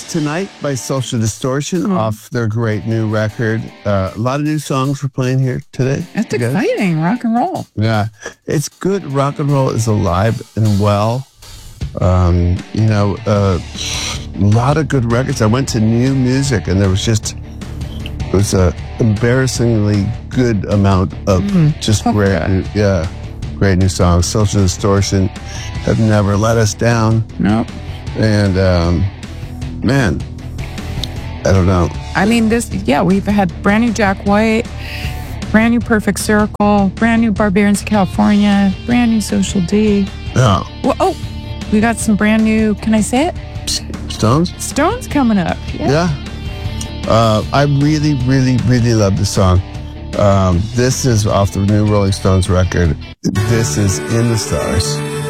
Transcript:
was Tonight by Social Distortion off their great new record. A lot of new songs we're playing here today. That's exciting. Rock and roll. Yeah. It's good. Rock and roll is alive and well. A lot of good records. I went to New Music and there was a embarrassingly good amount of just great new songs. Social Distortion have never let us down. Nope. And man, I don't know. I mean, we've had brand new Jack White, brand new Perfect Circle, brand new Barbarians of California, brand new Social D. Yeah. Well, we got some brand new, can I say it? Stones? Stones coming up. Yeah. I really, really, really love this song. This is off the new Rolling Stones record. This is In the Stars.